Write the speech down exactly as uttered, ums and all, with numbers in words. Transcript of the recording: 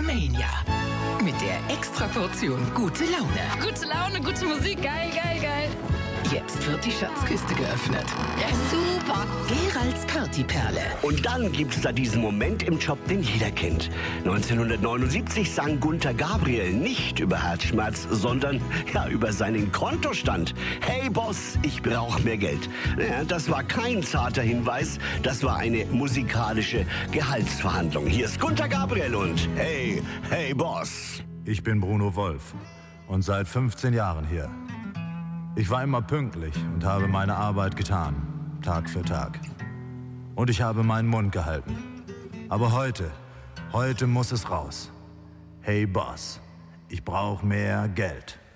Mania. Mit der Extraportion gute Laune. Gute Laune, gute Musik, geil, geil, geil. Jetzt wird die Schatzkiste geöffnet. Ja, super. Geralds Partyperle. Und dann gibt's da diesen Moment im Job, den jeder kennt. neunzehnhundertneunundsiebzig sang Gunter Gabriel nicht über Herzschmerz, sondern ja über seinen Kontostand. Hey Boss, ich brauche mehr Geld. Ja, das war kein zarter Hinweis, das war eine musikalische Gehaltsverhandlung. Hier ist Gunter Gabriel und Hey, hey Boss. Ich bin Bruno Wolf und seit fünfzehn Jahren hier. Ich war immer pünktlich und habe meine Arbeit getan, Tag für Tag. Und ich habe meinen Mund gehalten. Aber heute, heute muss es raus. Hey Boss, ich brauche mehr Geld.